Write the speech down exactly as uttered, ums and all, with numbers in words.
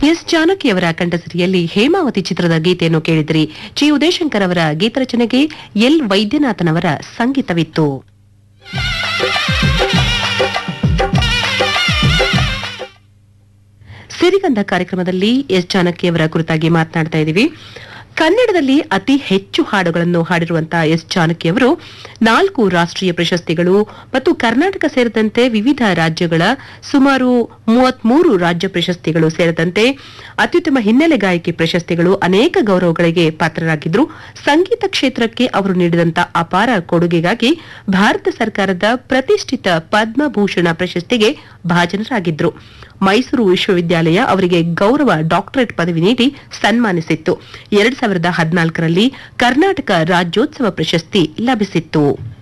S ಜಾನಕಿಯವರ ಕಂಠಸಿರಿಯಲ್ಲಿ Hemavathi ಚಿತ್ರದ ಗೀತೆಯನ್ನು ಕೇಳಿದ್ರಿ. ಜಿ ಉದಯಶಂಕರ್ ಅವರ ಗೀತರಚನೆಗೆ ಎಲ್ ವೈದ್ಯನಾಥನ್ ಅವರ ಸಂಗೀತವಿತ್ತು. ಸಿರಿಗಂಧ ಕಾರ್ಯಕ್ರಮದಲ್ಲಿ ಎಸ್ ಜಾನಕಿಯವರ ಕುರಿತಾಗಿ ಮಾತನಾಡ್ತಾ ಇದ್ದೀವಿ. ಕನ್ನಡದಲ್ಲಿ ಅತಿ ಹೆಚ್ಚು ಹಾಡುಗಳನ್ನು ಹಾಡಿರುವಂತಹ ಎಸ್ ಜಾನಕಿಯವರು ನಾಲ್ಕು ರಾಷ್ಟ್ರೀಯ ಪ್ರಶಸ್ತಿಗಳು ಮತ್ತು ಕರ್ನಾಟಕ ಸೇರಿದಂತೆ ವಿವಿಧ ರಾಜ್ಯಗಳ ಸುಮಾರು ಮೂವತ್ಮೂರು ರಾಜ್ಯ ಪ್ರಶಸ್ತಿಗಳು ಸೇರಿದಂತೆ ಅತ್ಯುತ್ತಮ ಹಿನ್ನೆಲೆ ಗಾಯಕಿ ಪ್ರಶಸ್ತಿಗಳು ಅನೇಕ ಗೌರವಗಳಿಗೆ ಪಾತ್ರರಾಗಿದ್ರು. ಸಂಗೀತ ಕ್ಷೇತ್ರಕ್ಕೆ ಅವರು ನೀಡಿದಂತಹ ಅಪಾರ ಕೊಡುಗೆಗಾಗಿ ಭಾರತ ಸರ್ಕಾರದ ಪ್ರತಿಷ್ಠಿತ ಪದ್ಮಭೂಷಣ ಪ್ರಶಸ್ತಿಗೆ ಭಾಜನರಾಗಿದ್ರು. ಮೈಸೂರು ವಿಶ್ವವಿದ್ಯಾಲಯ ಅವರಿಗೆ ಗೌರವ ಡಾಕ್ಟರೇಟ್ ಪದವಿ ನೀಡಿ ಸನ್ಮಾನಿಸಿತ್ತು. ಎರಡ್ ಸಾವಿರದ ಹದಿನಾಲ್ಕರಲ್ಲಿ ಕರ್ನಾಟಕ ರಾಜ್ಯೋತ್ಸವ ಪ್ರಶಸ್ತಿ ಲಭಿಸಿತ್ತು.